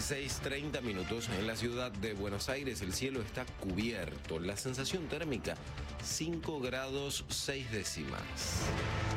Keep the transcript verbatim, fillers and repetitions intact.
dieciséis treinta minutos. En la ciudad de Buenos Aires el cielo está cubierto. La sensación térmica cinco grados seis décimas.